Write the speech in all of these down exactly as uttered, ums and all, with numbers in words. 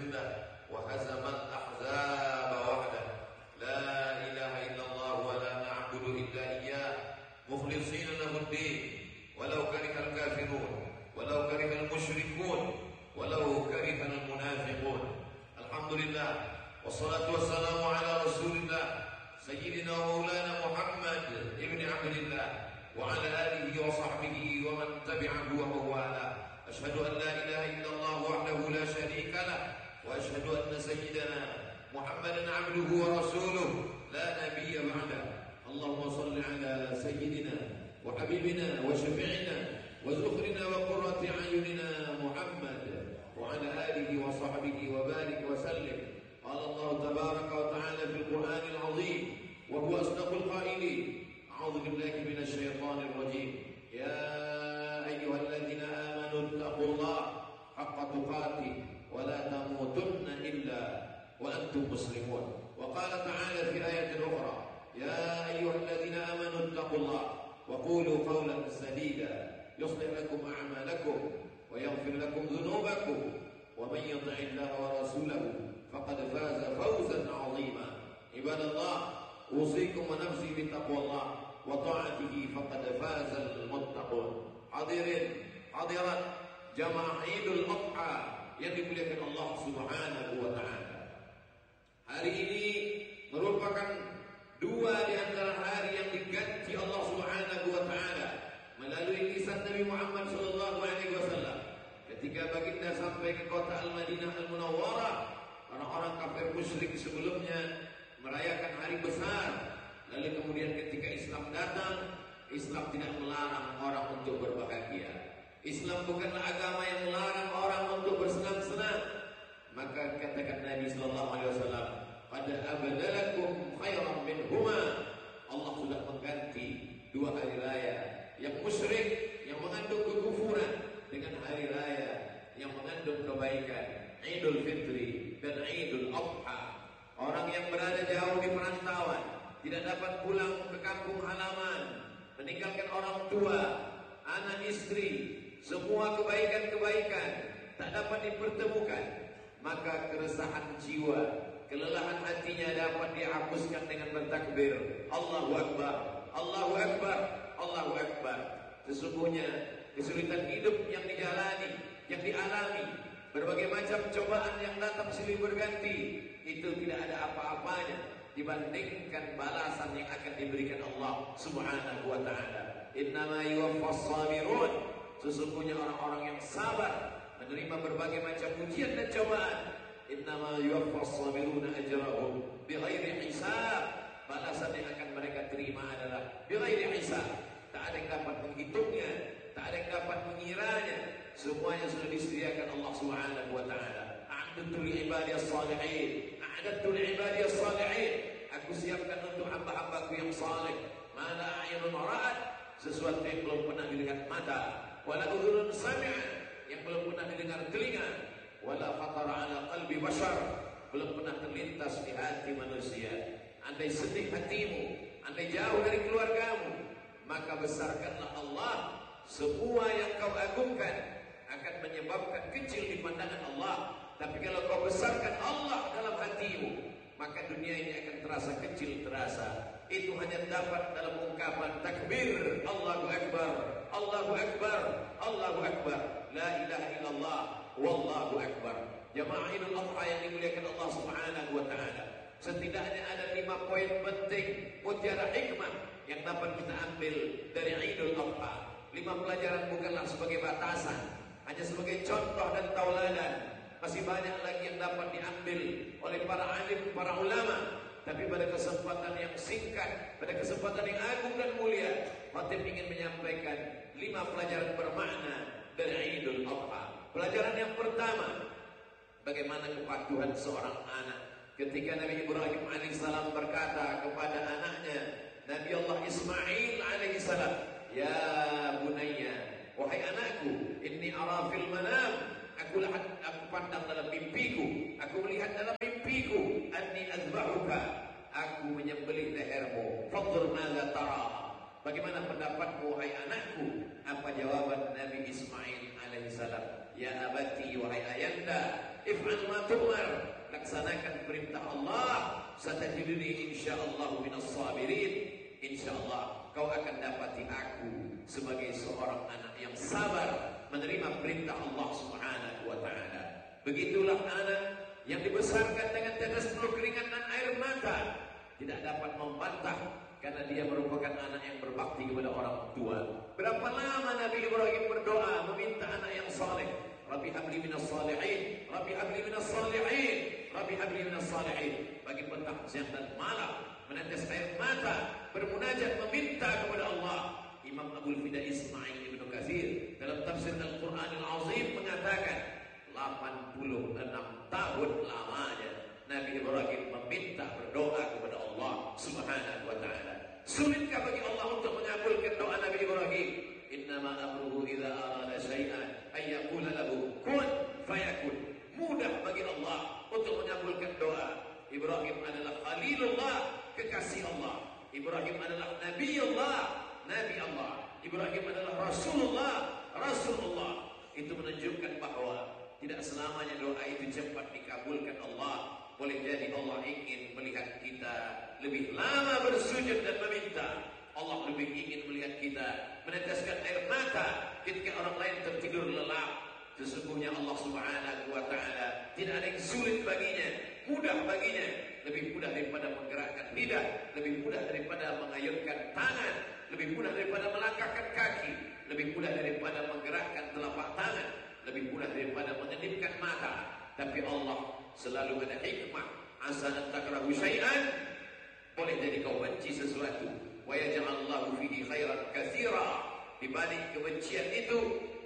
جنده وهزم الأحزاب وحده لا إله إلا الله ولا نعبد إلا إياه مخلصين له الدين ولو كره الكافرون ولو كره المشركون ولو كره المنافقون. الحمد لله والصلاة والسلام على رسول الله سيدنا ومولانا محمد ابن عبد الله وعلى آله وصحبه ومن تبعه ومن والاه. أشهد أن لا إله إلا الله وحده لا شريك له وأشهد أن سيدنا محمدا عبده ورسوله لا نبي بعده. اللهم صل على سيدنا وحبيبنا وشفيعنا وزخرنا وقرة أعيننا محمد وعلى آله وصحبه وبارك وسلم. قال الله تبارك وتعالى في القرآن العظيم وهو أصدق القائلين: أعوذ بالله من الشيطان الرجيم. يا أيها الذين آمنوا اتقوا الله حق تقاته ولا تموتن إلا وأنتم مسلمون. وقال تعالى في آية أخرى: يا أيها الذين آمنوا اتقوا الله وقولوا قولا سديدا يصلح لكم أعمالكم ويغفر لكم ذنوبكم ومن يطع الله ورسوله فقد فاز فوزا عظيما. عباد الله أوصيكم ونفسي بتقوى الله وطاعته فقد فاز المتقون. Hadirin hadirat jamaah Idul Adha yang dimuliakan Allah Subhanahu wa taala. Hari ini merupakan dua di antara hari yang diganti Allah Subhanahu wa taala melalui lisan Nabi Muhammad sallallahu alaihi wasallam. Ketika baginda sampai ke kota Al-Madinah Al-Munawwarah, orang-orang kafir musyrik sebelumnya merayakan hari besar. Lalu kemudian ketika Islam datang, Islam tidak melarang orang untuk berbahagia. Islam bukanlah agama yang melarang orang untuk bersenang-senang. Maka katakan Nabi sallallahu alaihi wasallam, "Qad abdalakum khairan minhuma." Allah sudah mengganti dua hari raya yang musyrik, yang mengandung kekufuran, dengan hari raya yang mengandung kebaikan, Idul Fitri dan Idul Adha. Orang yang berada jauh di perantauan, tidak dapat pulang ke kampung halaman, meninggalkan orang tua, anak istri, semua kebaikan-kebaikan tak dapat dipertemukan, maka keresahan jiwa, kelelahan hatinya dapat dihapuskan dengan bertakbir Allahu Akbar, Allahu Akbar, Allahu Akbar. Sesungguhnya kesulitan hidup yang dijalani, yang dialami, berbagai macam cobaan yang datang silih berganti, itu tidak ada apa-apanya dibandingkan balasan yang akan diberikan Allah Subhanahu wa taala. Innama yuwaffas sabirun. Sesungguhnya orang-orang yang sabar menerima berbagai macam ujian dan cobaan. Innama yuwaffas sabiruna ajrahum bighairi hisab. Balasan yang akan mereka terima adalah bighairi hisab. Tak ada yang dapat menghitungnya, tak ada yang dapat mengiranya. Semuanya sudah disediakan Allah Subhanahu wa taala. A'adtu li ibadiyas salihin, a'adtu li ibadiyas salihin. Aku siapkan untuk hamba-hambaku yang saleh. Mana a'yunun ra'at, sesuatu yang belum pernah dilihat mata, wala udhunun sami'at, yang belum pernah didengar telinga, wala khatara ala qalbi bashar, belum pernah terlintas di hati manusia. Andai sedih hatimu, andai jauh dari keluargamu, maka besarkanlah Allah. Semua yang kau agungkan akan menyebabkan kecil di pandangan Allah. Tapi kalau kau besarkan Allah dalam hatimu, maka dunia ini akan terasa kecil terasa. Itu hanya dapat dalam ungkapan takbir Allahu Akbar, Allahu Akbar, Allahu Akbar, la ilaha illallah, wallahu akbar. Jamaah Idul Adha yang dimuliakan Allah Subhanahu wa taala, setidaknya ada lima poin penting mutiara hikmah yang dapat kita ambil dari Idul Adha. Lima pelajaran bukanlah sebagai batasan, hanya sebagai contoh dan tauladan. Masih banyak lagi yang dapat diambil oleh para alim, para ulama. Tapi pada kesempatan yang singkat, pada kesempatan yang agung dan mulia, Khatib ingin menyampaikan lima pelajaran bermakna dari Idul Adha. Pelajaran yang pertama, bagaimana kepatuhan seorang anak. Ketika Nabi Ibrahim alaihissalam berkata kepada anaknya Nabi Allah Ismail alaihissalam, "Ya bunayya, wahai anakku, inni ara fil manam, aku lihat, aku pandang dalam mimpiku, aku melihat dalam mimpiku, anni azbahuka, aku menyembelih lehermu. Fanzur madza tara." Bagaimana pendapatmu wahai anakku? Apa jawaban Nabi Ismail alaihissalam? "Ya abati, wahai ayanda, if'al ma tu'mar, laksanakan perintah Allah, satajiduni insyaallah minas sabirin. Insyaallah kau akan dapati aku sebagai seorang anak yang sabar menerima perintah Allah Subhanahu wa taala. Begitulah anak yang dibesarkan dengan tetes penuh keringat dan air mata, tidak dapat membantah karena dia merupakan anak yang berbakti kepada orang tua. Berapa lama Nabi Ibrahim berdoa meminta anak yang saleh? Rabbi habli minas salihin, Rabbi habli minas salihin, Rabbi habli minas salihin. Pagi petang siang dan malam menetes air mata, bermunajat meminta kepada Allah. Imam Abdul Fida Ismail Ibnu Katsir dalam tafsir Al-Qur'anil Azim mengatakan delapan puluh enam tahun lamanya Nabi Ibrahim meminta berdoa kepada Allah Subhanahu wa taala. Sulitkah bagi Allah untuk mengabulkan doa Nabi Ibrahim? Innama amruhu idza arada syai'an ay yaqula lahu kun fayakun. Mudah bagi Allah untuk mengabulkan doa. Ibrahim adalah Khalilullah, kekasih Allah. Ibrahim adalah Nabi Allah, Nabi Allah. Ibrahim adalah Rasulullah, Rasulullah. Itu menunjukkan bahwa tidak selamanya doa itu cepat dikabulkan Allah. Boleh jadi Allah ingin melihat kita lebih lama bersujud dan meminta. Allah lebih ingin melihat kita meneteskan air mata ketika orang lain tertidur lelap. Sesungguhnya Allah Subhanahu wa taala tidak ada yang sulit baginya, mudah baginya, lebih mudah daripada menggerakkan lidah, lebih mudah daripada mengayunkan tangan, lebih mudah daripada melangkahkan kaki, lebih mudah daripada menggerakkan telapak tangan, lebih mudah daripada mengedipkan mata. Tapi Allah selalu ada hikmah. Asa an takrahu syai'an, boleh jadi kau benci sesuatu, wa yaj'alallahu fihi khairan katsira. Di balik kebencian itu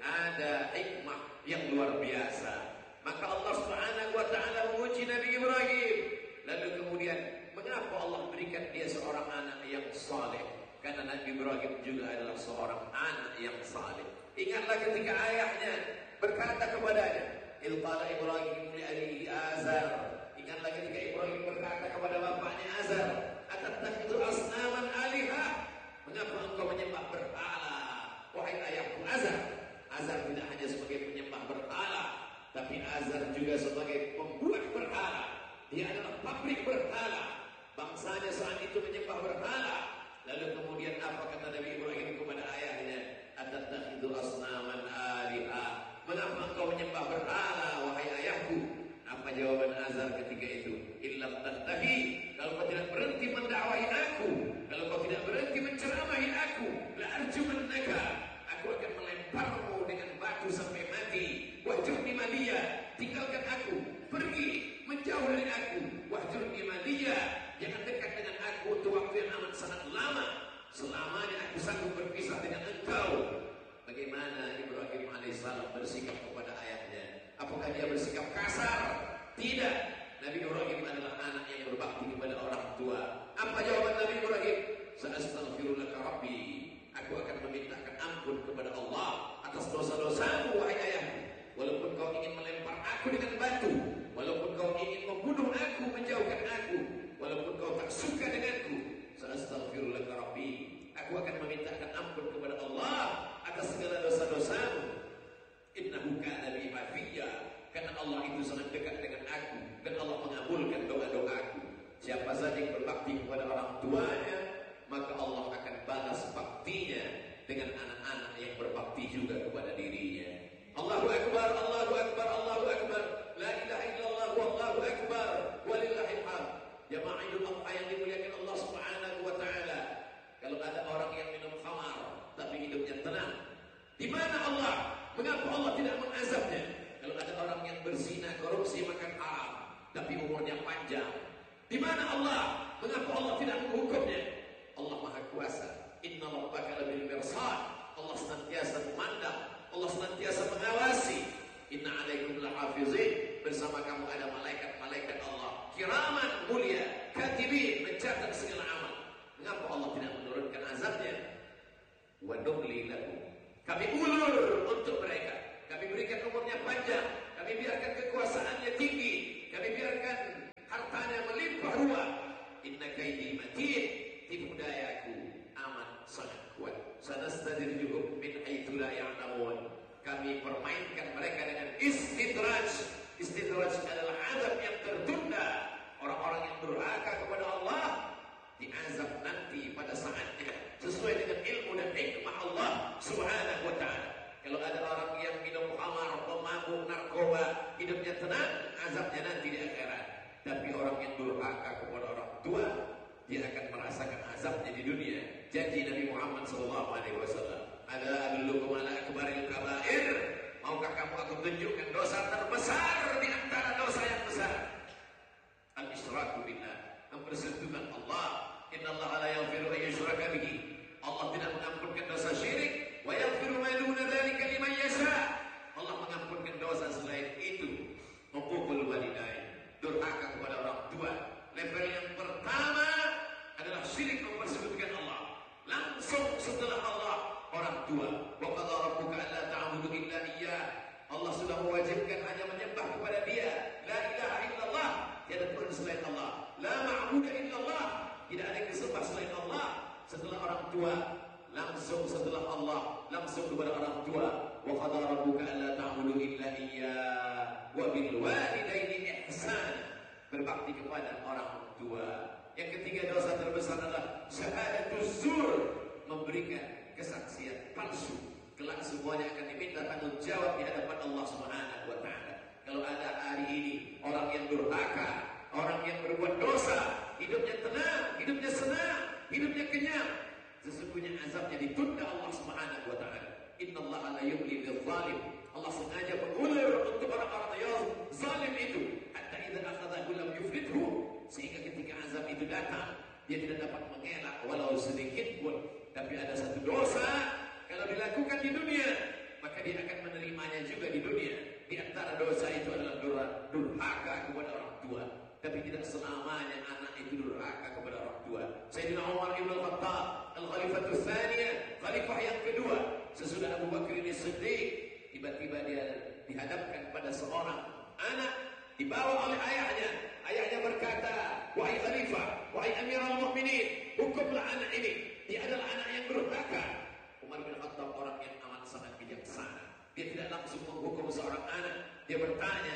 ada hikmah yang luar biasa. Maka Allah Subhanahu wa taala menguji Nabi Ibrahim. Lalu kemudian mengapa Allah berikan dia seorang anak yang saleh? Karena Nabi Ibrahim juga adalah seorang anak yang saleh. Ingatlah ketika ayahnya berkata kepadanya, "Il qala Ibrahim li abihi Azar." Ingatlah ketika Ibrahim berkata kepada bapaknya Azar, "Atattakhidhu asnaman alihah?" Mengapa engkau menyembah berhala? Wahai ayahku Azar. Azar tidak hanya sebagai penyembah berhala, tapi Azar juga sebagai pembuat berhala. Dia adalah pabrik berhala. Bangsanya saat itu menyembah berhala. Lalu kemudian apa kata Nabi Ibrahim kepada ayahnya? Atattakhidhu asnaman alihah. Mengapa engkau menyembah berhala wahai ayahku? Apa jawaban Azar ketika itu? Illam tantahi, kalau kau tidak berhenti mendakwahi aku, kalau kau tidak berhenti menceramahi aku, la arjumannaka, aku akan melemparmu dengan batu sampai mati. Wahjurni maliya, tinggalkan aku, pergi menjauh dari aku. Wahjurni maliya, jangan dekat dengan aku untuk waktu yang amat sangat lama. Selamanya aku sanggup berpisah dengan engkau. Bagaimana Ibrahim alaihissalam bersikap kepada ayahnya? Apakah dia bersikap kasar? Tidak. Nabi Ibrahim adalah anak yang berbakti kepada orang tua. Apa jawaban Nabi Ibrahim? Sa'astaghfirulaka Rabbi. Aku akan memintakan ampun kepada Allah atas dosa-dosamu wahai ayahku. Walaupun kau ingin melempar aku dengan batu, walaupun kau ingin membunuh aku, menjauhkan aku, walaupun kau tak suka denganku, sa'astaghfirulaka Rabbi. Aku akan memintakan ampun kepada Allah atas segala dosa-dosamu. Innahu kana bi hafiyya, karena Allah itu sangat dekat dengan aku dan Allah mengabulkan doa-doaku. Siapa saja yang berbakti kepada orang tuanya, maka Allah akan balas baktinya dengan anak-anak yang berbakti juga kepada dirinya. Allahu akbar, Allahu akbar, Allahu akbar. La ilaha illallah wallahu akbar. Walillahil hamd. Jamaah Idul Adha yang dimuliakan Allah Subhanahu wa taala. Kalau ada orang yang minum khamar tapi hidupnya tenang, di mana Allah? Mengapa Allah tidak mengazabnya? Kalau ada orang yang berzina, korupsi, makan haram, tapi umurnya panjang, di mana Allah? Mengapa Allah tidak menghukumnya? Allah Maha Kuasa. Inna rabbaka labil mirsad. Allah senantiasa memandang, Allah senantiasa mengawasi. Inna alaikum lahafizin. Bersama kamu ada malaikat-malaikat Allah, kiraman mulia, katibin, mencatat segala amal. Mengapa Allah tidak menurunkan azabnya? Wa numli lahum. Kami ulur untuk mereka. Kami berikan umurnya panjang. Kami biarkan kekuasaannya tinggi. Kami biarkan hartanya melimpah ruah. Inna kaidi matin. Tipu dayaku amat sangat kuat. Sanastadrijuhum min haitsu la ya'lamun. Kami permainkan mereka dengan istidraj. Istidraj durhaka kepada orang tua, dia akan merasakan azabnya di dunia. Janji Nabi Muhammad sallallahu alaihi wasallam, "Ala adullukum ala akbaril kabair?" Maukah kamu aku tunjukkan dosa terbesar di antara dosa yang besar? Al-isyraku billah, mempersekutukan Allah. Innallaha la yaghfiru an yushraka bihi. Allah tidak mengampunkan dosa syirik, wa yaghfiru ma duna dzalika liman yasha. Allah mengampunkan dosa selain itu. Uququl walidain, durhaka kepada orang tua. Level yang pertama adalah syirik, mempersekutukan Allah. Langsung setelah Allah, orang tua. Wa qala rabbuka alla ta'budu illa iyyah. Allah sudah mewajibkan hanya menyembah kepada Dia. La ilaha illallah, tiada Tuhan selain Allah. La ma'budu illallah, tidak ada yang disembah selain Allah. Setelah orang tua, langsung setelah Allah, langsung kepada orang tua. Wa qala rabbuka alla ta'budu illa iyyah wa bil walidaini ihsana, berbakti kepada orang tua. Yang ketiga dosa terbesar adalah syahadatuz zur, memberikan kesaksian palsu. Kelak semuanya akan diminta tanggung jawab di hadapan Allah Subhanahu wa taala. Kalau ada hari ini orang yang durhaka, orang yang berbuat dosa, hidupnya tenang, hidupnya senang, hidupnya kenyang, sesungguhnya azabnya ditunda Allah Subhanahu wa taala. Innallaha la yumli lidh-dhalim. Allah sengaja mengulur untuk orang-orang yang zalim itu, hatta idza akhadhahu lam yuflithu, sehingga ketika azab itu datang, dia tidak dapat mengelak walau sedikit pun. Tapi ada satu dosa, kalau dilakukan di dunia, maka dia akan menerimanya juga di dunia. Di antara dosa itu adalah durhaka kepada orang tua. Tapi tidak selamanya anak itu durhaka kepada orang tua. Sayyidina Umar ibn al-Khattab, al-Khalifatul Tsaniyah, khalifah yang kedua sesudah Abu Bakar ini Siddiq, tiba-tiba dia dihadapkan pada seorang anak, dibawa oleh ayahnya. Ayahnya berkata, "Wahai khalifah, wahai Amirul Mukminin, hukumlah anak ini. Dia adalah anak yang durhaka." Umar bin Khattab orang yang amat sangat bijaksana. Dia tidak langsung menghukum seorang anak. Dia bertanya,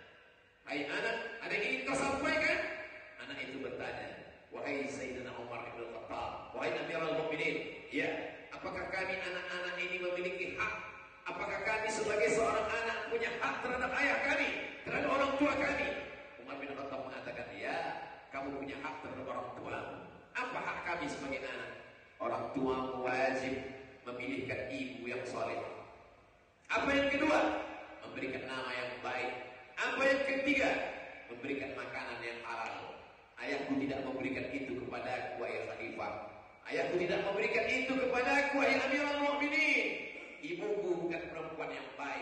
"Hai anak, ada yang ingin kau sampaikan?" Anak itu bertanya, "Wahai Sayyidina Umar bin Khattab, wahai Amirul Mukminin, ya, apakah kami anak-anak ini memiliki hak? Apakah kami sebagai seorang anak punya hak terhadap ayah kami, terhadap orang tua kami?" Umar bin Khattab mengatakan, "Ya, kamu punya hak terhadap orang tua. Apa hak kami sebagai anak? Orang tua wajib memilihkan ibu yang soleh. Apa yang kedua? Memberikan nama yang baik. Apa yang ketiga? Memberikan makanan yang halal. Ayahku tidak memberikan itu kepada aku, wahai khalifah. Ayahku tidak memberikan itu kepada aku, wahai Amirul Mukminin. Ibuku bukan perempuan yang baik.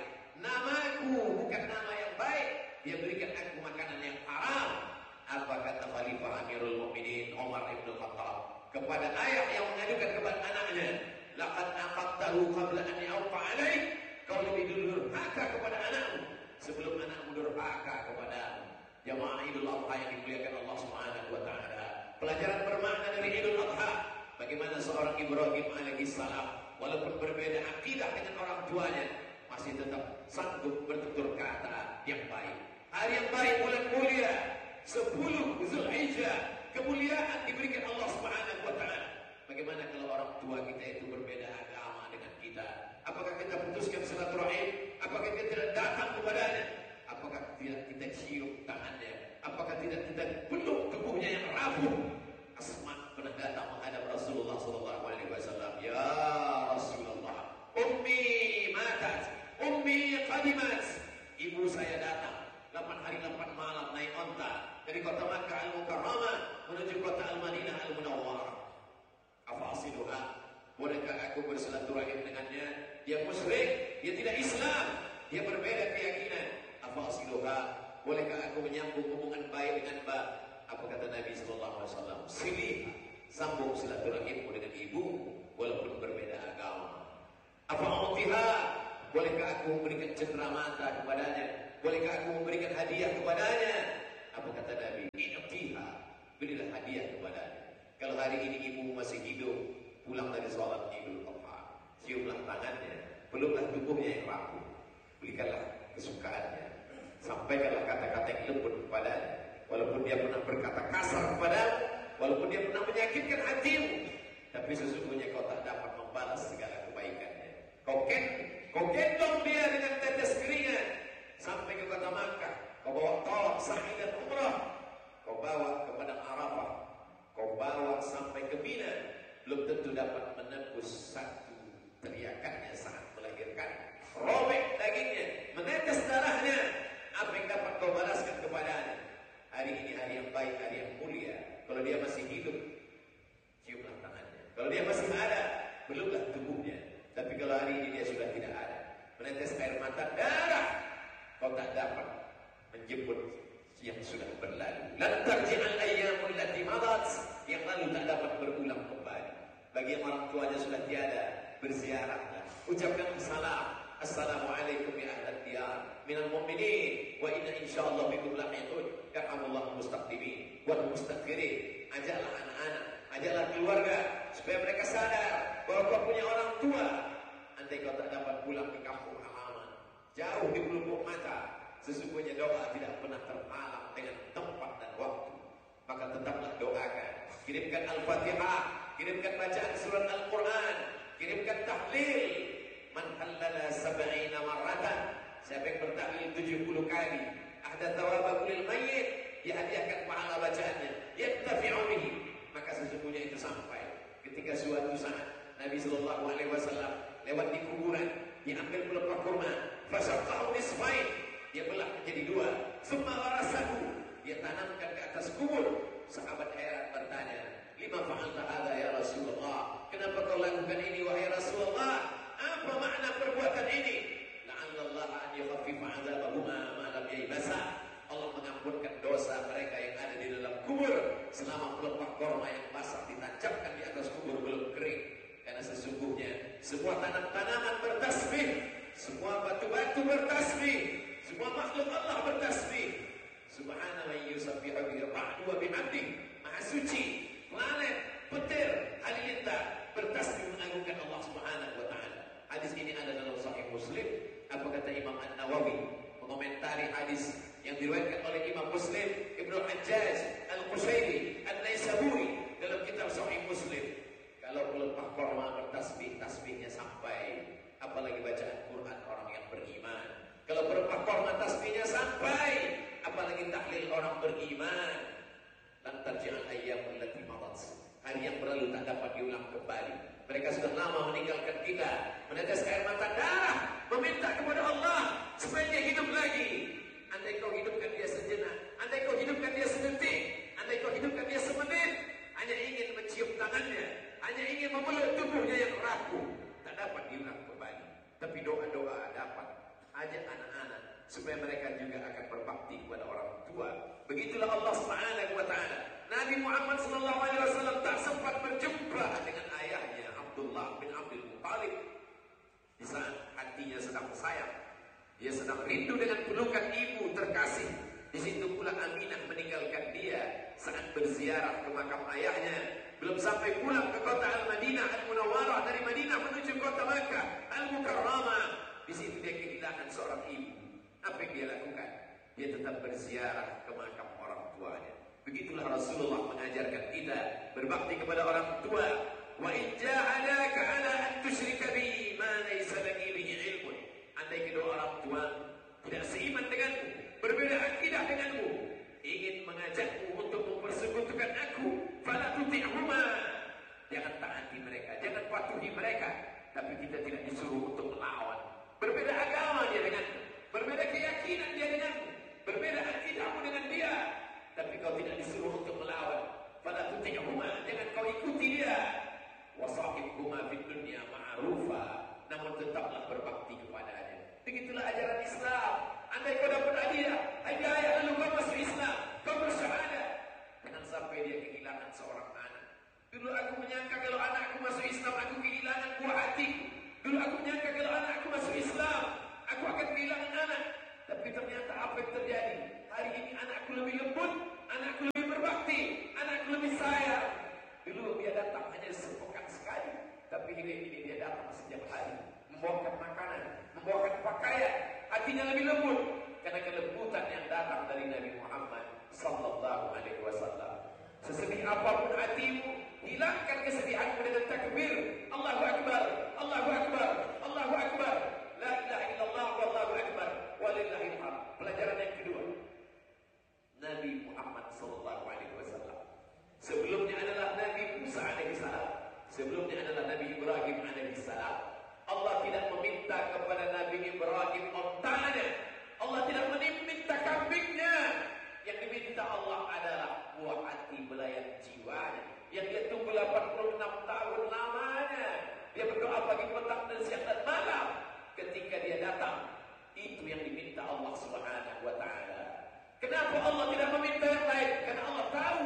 Namaku bukan nama yang baik. Dia berikan aku makanan yang haram." Apa kata Khalifah Amirul Mukminin Umar ibn Khattab kepada ayah yang mengadukan kepada anaknya? "Laqad aqadtahu qabla an yauqa alaik." Kau lebih dulu durhaka kepada anakmu sebelum anakmu durhaka kepadamu. Jamaah Idul Adha yang dimuliakan Allah Subhanahu wa taala. Pelajaran bermakna dari Idul Adha, bagaimana seorang Ibrahim alaihissalam walaupun berbeda akidah dengan orang tuanya, masih tetap sanggup bertutur kata yang baik. Hari yang baik, bulan mulia, sepuluh Zulhijjah, kemuliaan diberikan Allah Subhanahu wa taala. Bagaimana kalau orang tua kita itu berbeda agama dengan kita? Apakah kita putuskan silaturahim? Apakah kita tidak datang kepadanya? Apakah tidak kita cium tangannya? Apakah tidak kita peluk tubuhnya yang rapuh? Asma pernah datang menghadap Rasulullah sallallahu alaihi wasallam. "Ya Rasulullah, ummi matat, ummi qadimat." Ibu saya datang delapan hari delapan malam naik onta dari kota Makkah Al-Mukarramah menuju kota Al-Madinah Al-Munawwarah. Afasiluha, bolehkah aku bersilaturahim dengannya? Dia musyrik, dia tidak Islam, dia berbeda keyakinan. Afasiluha, bolehkah aku menyambung hubungan baik dengan mbak? Apa kata Nabi sallallahu alaihi wasallam? "Silih, sambung silaturahimmu dengan ibu walaupun berbeda agama." Afa'utiha, bolehkah aku memberikan cendera mata kepadanya? Bolehkah aku memberikan hadiah kepadanya? Apa kata Nabi? "I'tiha, berilah hadiah kepadanya." Kalau hari ini ibu masih hidup, pulang dari sholat Idul Adha, ciumlah tangannya, peluklah tubuhnya yang rapuh, berikanlah kesukaannya, sampaikanlah kata-kata yang lembut kepadanya. Walaupun dia pernah berkata kasar kepadamu, walaupun dia pernah menyakitkan hatimu, tapi sesungguhnya kau tak dapat membalas segala kebaikannya. Kau ken, kau gendong dia dengan tetes keringat sampai ke kota Makkah. Kau bawa tawaf, sa'i dan umrah. Kau bawa hari ini dia sudah tidak ada. Menetes air mata darah, kau tak dapat menjemput yang sudah berlalu. Lan tarji'al ayyamul lati madat, yang lalu tak dapat berulang kembali. Bagi yang orang tuanya sudah tiada, berziarahlah, ucapkan salam. Assalamualaikum ya ahlal diyar minal mu'minin wa inna insyaallah bikum lahiqun. Yarhamullahu mustaqdimin wal mustakbirin. Ajaklah anak-anak, ajaklah keluarga supaya mereka sadar bahwa kau punya orang tua. Andai kau tak dapat pulang ke kampung halaman, jauh di pelupuk mata, sesungguhnya doa tidak pernah terhalang dengan tempat dan waktu. Maka tetaplah doakan, kirimkan Al-Fatihah, kirimkan bacaan surat Al-Quran, kirimkan tahlil. Man halala sab'ina marratan, siapa yang bertahlil tujuh puluh kali, ahda thawaba kulil mayyit, dia hadiahkan pahala bacaannya, yattafi'u bihi. Maka sesungguhnya itu sampai ketika suatu saat Nabi sallallahu alaihi wasallam lewat di kuburan, diambil pelepah kurma, fasaqqahu nisfain, dia belah menjadi dua, summa warasahu, dia tanamkan ke atas kubur. Sahabat heran bertanya, lima fa'alta hadza ya Rasulullah, kenapa kau lakukan ini wahai Rasulullah? Apa makna perbuatan ini? La'allallah an yukhaffifa 'adzabahuma ma lam yaybasa. Allah mengampunkan dosa mereka yang ada di dalam kubur selama pelepah korma yang basah ditancapkan di atas kubur belum kering. Karena sesungguhnya semua tanam-tanaman bertasbih, semua batu-batu bertasbih, semua makhluk Allah bertasbih. Subhana man yusabbihu bihi ar-ra'du wa bihamdihi. Maha suci planet, petir, halilintar bertasbih mengagungkan Allah Subhanahu wa taala. Hadis ini ada dalam Sahih Muslim. Apa kata Imam An-Nawawi mengomentari hadis yang diriwayatkan oleh Imam Muslim, Ibnu Hajjaj Al-Qusairi An-Naisaburi dalam kitab Sahih Muslim. Kalau pelepah korma bertasbih, tasbihnya sampai, apalagi bacaan Quran orang yang beriman. Kalau pelepah korma tasbihnya sampai, apalagi tahlil orang beriman. Lan tarji'al ayyamul lati madat, hari yang berlalu tak dapat diulang kembali. Mereka sudah lama meninggalkan kita, menetes air mata darah, meminta kepada Allah supaya dia hidup lagi. Andai kau hidupkan dia sejenak, andai kau hidupkan dia sedetik, andai kau hidupkan dia semenit, hanya ingin mencium tangannya, hanya ingin memeluk tubuhnya yang rapuh, tak dapat diulang kembali. Tapi doa-doa dapat. Ajak anak-anak supaya mereka juga akan berbakti kepada orang tua. Begitulah Allah Subhanahu wa taala. Nabi Muhammad sallallahu alaihi wasallam tak sempat berjumpa dengan ayahnya Abdullah bin Abdul Muttalib. Di saat hatinya sedang sayang, dia sedang rindu dengan pelukan ibu terkasih. Di situ pula Aminah meninggalkan dia saat berziarah ke makam ayahnya. Belum sampai pulang ke kota Al-Madinah Al-Munawwarah, dari Madinah menuju kota Makkah Al-Mukarramah. Di situ dia kehilangan seorang ibu. Apa yang dia lakukan? Dia tetap berziarah ke makam orang tuanya. Begitulah Rasulullah mengajarkan kita berbakti kepada orang tua. Wa in jahadaka ala an tusyrika bi ma laysa laka bihi ilmun. Andai kedua orang tua tidak seiman denganmu, berbeda akidah denganmu, ingin mengajakmu untuk mempersekutukan aku, fala tuti'huma. Jangan taati mereka, jangan patuhi mereka. Tapi kita tidak disuruh untuk melawan. Berbeda agama dia denganmu, berbeda keyakinan dia denganmu, berbeda akidahmu dengan dia, tapi kau tidak disuruh untuk melawan. Fala tuti'huma, jangan kau ikuti dia. Wasahibhuma fid dunya ma'rufa, namun tetaplah berbakti kepadanya. Begitulah ajaran Islam. Andai kau dapat hadiah, hadiah lalu kau masuk Islam, kau bersyahadat, jangan sampai dia kehilangan seorang anak. Dulu aku menyangka kalau anakku masuk Islam aku kehilangan buah hatiku. Dulu aku menyangka kalau anakku masuk Islam aku akan kehilangan anak. Tapi ternyata apa yang terjadi? Hari ini anakku lebih lembut, anakku lebih berbakti, anakku lebih sayang. Dulu dia datang hanya sepekan sekali, tapi hari ini dia datang setiap hari, membawakan makanan, membawakan pakaian. Hatinya lebih lembut karena kelembutan yang datang dari Nabi Muhammad sallallahu alaihi wasallam. Sesedih apapun hatimu, hilangkan kesedihanmu dengan takbir Allahu Akbar, Allahu Akbar, Allahu Akbar, la ilaha illallah wallahu akbar, walillahil hamd. Pelajaran yang kedua, Nabi Muhammad sallallahu alaihi wasallam sebelumnya adalah Nabi Musa alaihi salam, sebelumnya adalah Nabi Ibrahim alaihi salam. Allah tidak meminta kepada Nabi Ibrahim ontanya, Allah tidak meminta kambingnya. Yang diminta Allah adalah buah hati belayan jiwanya yang dia tunggu delapan puluh enam tahun lamanya. dia berdoa pagi, petang, dan siang dan malam. Ketika dia datang, itu yang diminta Allah Subhanahu wa Ta'ala. Kenapa Allah tidak meminta yang lain? Karena Allah tahu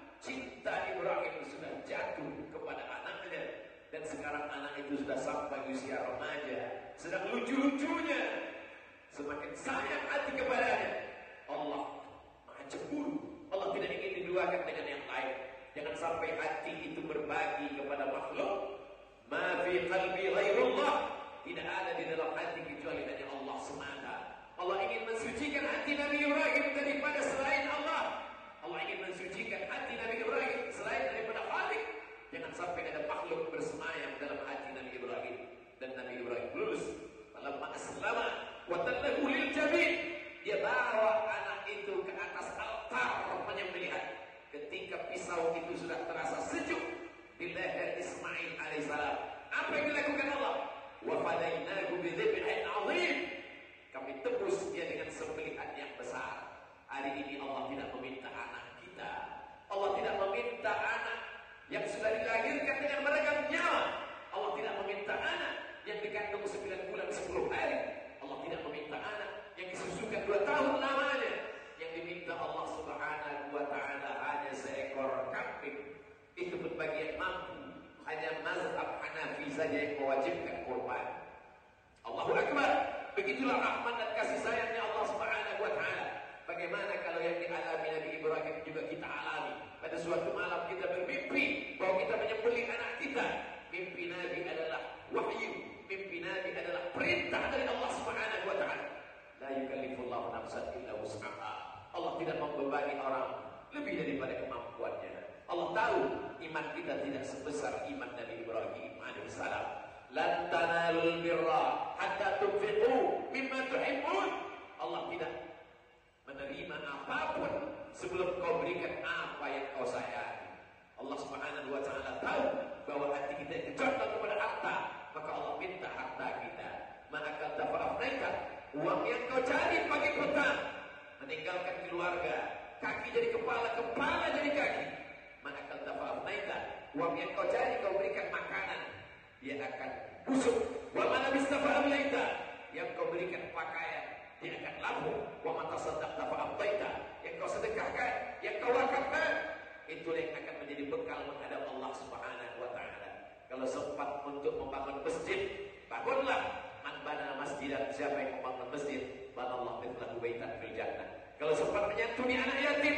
cinta Ibrahim sudah jatuh kepada anaknya, dan sekarang anak itu sudah sampai usia remaja, sedang lucu-lucunya, semakin sayang hati kepadanya. Allah maha cemburu. Allah tidak ingin diduakan dengan yang lain. Jangan sampai hati itu berbagi kepada makhluk. Ma fi qalbi ghairullah, tidak ada di dalam hati kecuali hanya Allah semata. Allah ingin mensucikan hati Nabi Ibrahim daripada selain Allah. Allah ingin mensucikan hati Nabi Ibrahim selain daripada Khalik. Jangan sampai ada makhluk bersemayam dalam hati Nabi Ibrahim. Dan Nabi Ibrahim lulus. Falamma aslama wa tallahu lil jabin, dia bawa anak itu ke atas altar penyembelihan. Ketika pisau itu sudah terasa sejuk di leher Ismail alaihissalam, apa yang dilakukan Allah? Wa fadainahu bi dzibhin 'adzim, kami tebus dia dengan sembelihan yang besar. Hari ini Allah tidak meminta anak kita. Allah tidak meminta anak yang sudah dilahirkan dengan beragam nyawa. Allah tidak meminta anak yang dikandung sembilan bulan sepuluh hari. Allah tidak meminta anak yang disusukan dua tahun lamanya. Yang diminta Allah Subhanahu wa Ta'ala hanya seekor kambing. Itu pun bagi yang mampu. Hanya mazhab Hanafi saja yang mewajibkan kurban. Allahu Akbar. Begitulah rahmat dan kasih sayangnya Allah Subhanahu wa Ta'ala. Bagaimana kalau yang dialami Nabi Ibrahim juga kita alami? Pada suatu malam kita bermimpi bahwa kita menyembelih anak kita. Mimpi Nabi adalah wahyu. Mimpi Nabi adalah perintah dari Allah Subhanahu wa Ta'ala. La yukallifullahu nafsan illa wus'aha. Allah tidak membebani orang lebih daripada kemampuannya. Allah tahu iman kita tidak sebesar iman Nabi Ibrahim alaihissalam. Lan tanalul birra hatta tunfiqu mimma tuhibbun. Allah tidak menerima apapun sebelum kau berikan apa yang kau sayangi. Allah Subhanahu wa Ta'ala tahu bahwa hati kita itu condong kepada harta, maka Allah minta harta kita. Manakal tafa'afnaika, uang yang kau cari pagi petang, meninggalkan keluarga, kaki jadi kepala, kepala jadi kaki. Manakal tafa'afnaika, uang yang kau cari kau berikan makanan, dia akan busuk. Wa mana bistafa'afnaika, yang kau berikan pakaian, dia akan lapuk. Wa mata sadaqta fa'abtaita, yang kau sedekahkan, yang kau wakafkan, itulah yang akan menjadi bekal menghadap Allah Subhanahu wa Ta'ala. Kalau sempat untuk membangun masjid, bangunlah. Man bana masjidan, siapa yang membangun masjid, banallahu mithlahu baitan fil jannah. Kalau sempat menyantuni anak yatim,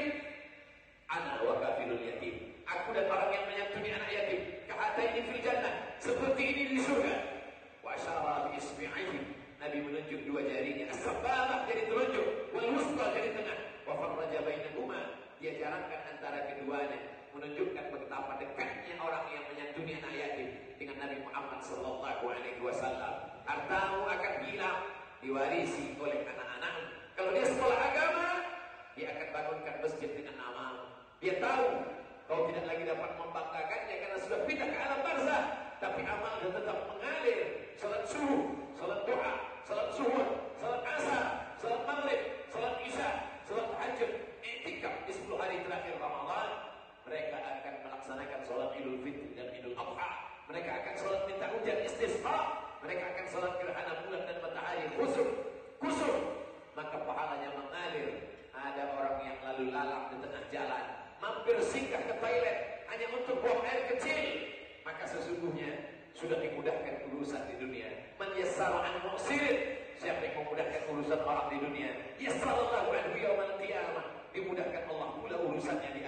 ana wa kafilul yatim, aku dan orang yang menyantuni anak yatim, kahataini fil jannah, seperti ini di surga. Wa asyara bi isbi'ihi, Nabi menunjuk dua jarinya, as-sababah jadi telunjuk, wal wusta jadi tengah, wa farraja bainahuma, dia jarangkan antara keduanya, menunjukkan betapa dekatnya orang yang menyantuni anak yatim dengan Nabi Muhammad sallallahu alaihi wasallam. Hartamu akan hilang, diwarisi oleh anak-anakmu. Kalau dia sekolah agama, dia akan bangunkan masjid dengan namamu. Dia tahu kau tidak lagi dapat membanggakannya karena sudah pindah ke alam barzah, tapi amalnya tetap mengalir. Salat subuh, salat duha, salat zuhur, salat asar, salat maghrib, salat isya, salat tahajud, i'tikaf di sepuluh hari terakhir Ramadan. Mereka akan melaksanakan salat Idul Fitri dan Idul Adha. Mereka akan salat minta hujan istisqa. Mereka akan salat gerhana bulan dan matahari khusuf, kusuf. Maka pahalanya mengalir. Ada orang yang lalu lalang di tengah jalan, mampir singgah ke toilet hanya untuk buang air kecil, maka sesungguhnya sudah dimudahkan urusan di dunia. Man yassara an mu'sirin, siapa yang memudahkan urusan orang di dunia, yassarallahu anhu yaumal qiyamah, dimudahkan Allah pula urusannya di